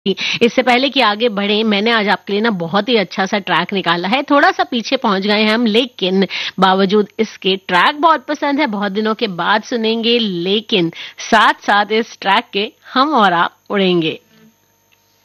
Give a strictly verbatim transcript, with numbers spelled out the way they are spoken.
इससे पहले कि आगे बढ़े, मैंने आज आपके लिए ना बहुत ही अच्छा सा ट्रैक निकाला है। थोड़ा-सा पीछे पहुँच गए हैं हम, लेकिन बावजूद इसके ट्रैक बहुत पसंद है, बहुत दिनों के बाद सुनेंगे, लेकिन साथ-साथ इस ट्रैक के हम और आप उड़ेंगे।